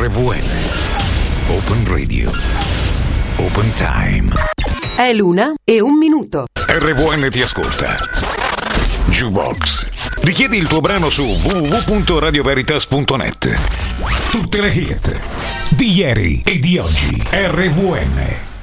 RVN. Open Radio. Open Time. È l'1:01. RVN ti ascolta. Jukebox. Richiedi il tuo brano su www.radioveritas.net. Tutte le hit di ieri e di oggi. RVN.